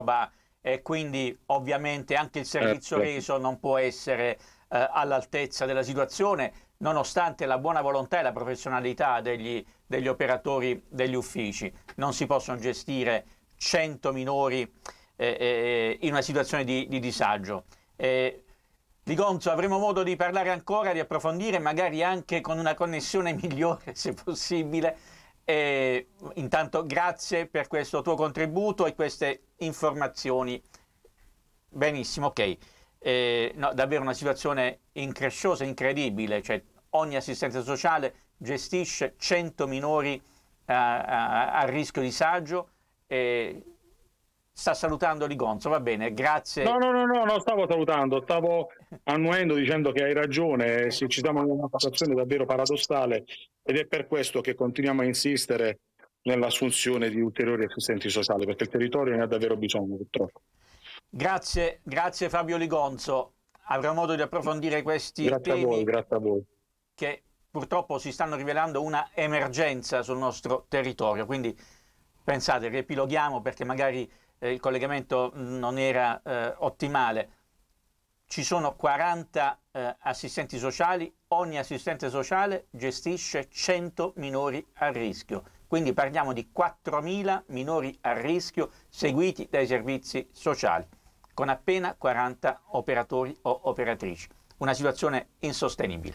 e quindi ovviamente anche il servizio reso non può essere all'altezza della situazione, nonostante la buona volontà e la professionalità degli operatori degli uffici. Non si possono gestire 100 minori in una situazione di disagio. Ligonzo, avremo modo di parlare ancora, di approfondire, magari anche con una connessione migliore se possibile. Intanto grazie per questo tuo contributo e queste informazioni. Benissimo, ok. No, davvero una situazione incresciosa, incredibile, cioè ogni assistente sociale gestisce 100 minori a rischio disagio. Sta salutando Ligonzo, va bene, grazie. No, stavo salutando, stavo annuendo dicendo che hai ragione, se ci siamo in una situazione davvero paradossale, ed è per questo che continuiamo a insistere nell'assunzione di ulteriori assistenti sociali, perché il territorio ne ha davvero bisogno, purtroppo. Grazie Fabio Ligonzo, avremo modo di approfondire questi temi. Grazie a voi. Che purtroppo si stanno rivelando una emergenza sul nostro territorio, quindi pensate, riepiloghiamo perché magari il collegamento non era ottimale. Ci sono 40 assistenti sociali, ogni assistente sociale gestisce 100 minori a rischio, quindi parliamo di 4.000 minori a rischio seguiti dai servizi sociali, con appena 40 operatori o operatrici. Una situazione insostenibile.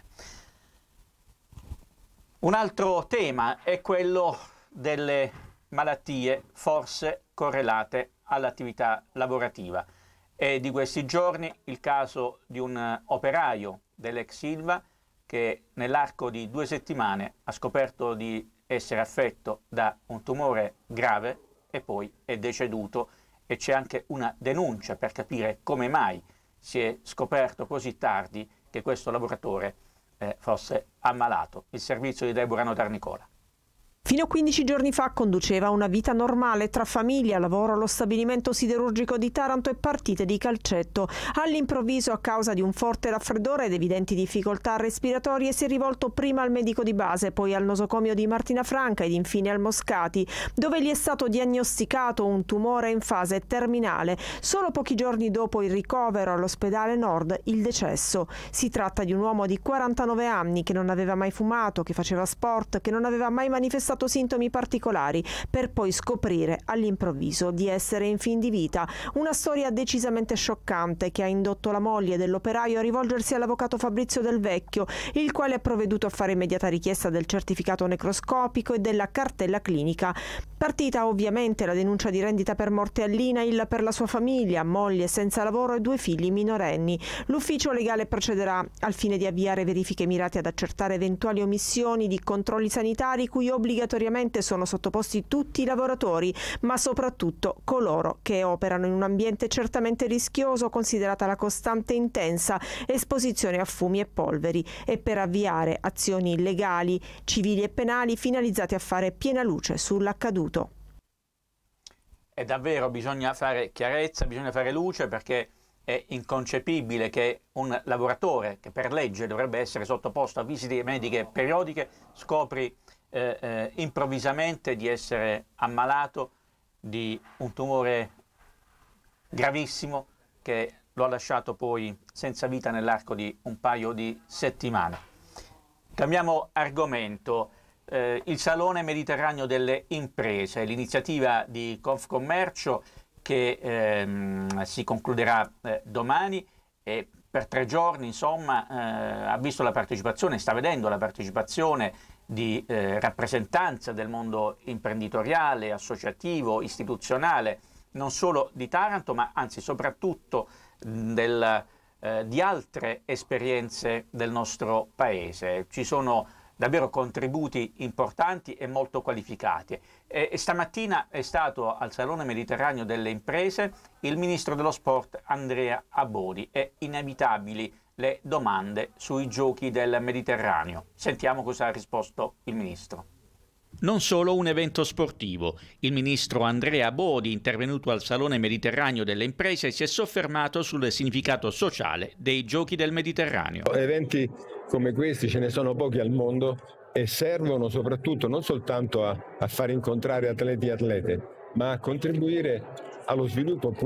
Un altro tema è quello delle malattie forse correlate all'attività lavorativa. È di questi giorni il caso di un operaio dell'ex Ilva che nell'arco di 2 settimane ha scoperto di essere affetto da un tumore grave e poi è deceduto, e c'è anche una denuncia per capire come mai si è scoperto così tardi che questo lavoratore fosse ammalato. Il servizio di Deborah Notarnicola. Fino a 15 giorni fa conduceva una vita normale tra famiglia, lavoro allo stabilimento siderurgico di Taranto e partite di calcetto. All'improvviso, a causa di un forte raffreddore ed evidenti difficoltà respiratorie, si è rivolto prima al medico di base, poi al nosocomio di Martina Franca ed infine al Moscati, dove gli è stato diagnosticato un tumore in fase terminale. Solo pochi giorni dopo il ricovero all'ospedale Nord, il decesso. Si tratta di un uomo di 49 anni che non aveva mai fumato, che faceva sport, che non aveva mai manifestato sintomi particolari, per poi scoprire all'improvviso di essere in fin di vita. Una storia decisamente scioccante che ha indotto la moglie dell'operaio a rivolgersi all'avvocato Fabrizio Del Vecchio, il quale ha provveduto a fare immediata richiesta del certificato necroscopico e della cartella clinica. Partita ovviamente la denuncia di rendita per morte all'INAIL per la sua famiglia, moglie senza lavoro e 2 figli minorenni. L'ufficio legale procederà al fine di avviare verifiche mirate ad accertare eventuali omissioni di controlli sanitari cui obbligatoriamente sono sottoposti tutti i lavoratori, ma soprattutto coloro che operano in un ambiente certamente rischioso, considerata la costante e intensa esposizione a fumi e polveri, e per avviare azioni legali, civili e penali finalizzate a fare piena luce sull'accaduto. E davvero bisogna fare chiarezza, bisogna fare luce, perché è inconcepibile che un lavoratore che per legge dovrebbe essere sottoposto a visite mediche periodiche scopri improvvisamente di essere ammalato di un tumore gravissimo che lo ha lasciato poi senza vita nell'arco di un paio di settimane. Cambiamo argomento. Il Salone Mediterraneo delle Imprese, l'iniziativa di Confcommercio che si concluderà domani e per 3 giorni, insomma, ha visto la partecipazione, sta vedendo la partecipazione di rappresentanza del mondo imprenditoriale, associativo, istituzionale, non solo di Taranto, ma anzi soprattutto di altre esperienze del nostro paese. Ci sono davvero contributi importanti e molto qualificati. E stamattina è stato al Salone Mediterraneo delle Imprese il ministro dello sport Andrea Abodi. È inevitabili le domande sui giochi del Mediterraneo. Sentiamo cosa ha risposto il ministro. Non solo un evento sportivo. Il ministro Andrea Abodi, intervenuto al Salone Mediterraneo delle Imprese, si è soffermato sul significato sociale dei giochi del Mediterraneo. Eventi come questi ce ne sono pochi al mondo e servono soprattutto non soltanto a far incontrare atleti e atlete, ma a contribuire allo sviluppo